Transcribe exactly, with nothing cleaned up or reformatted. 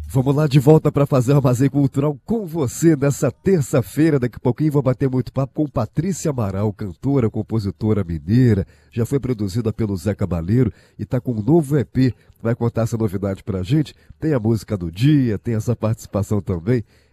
Vamos lá de volta para fazer o Armazém Cultural com você nessa terça-feira. Daqui a pouquinho vou bater muito papo com Patrícia Amaral, cantora, compositora mineira. Já foi produzida pelo Zé Cabaleiro e está com um novo E P. Vai contar essa novidade para a gente. Tem a música do dia, tem essa participação também.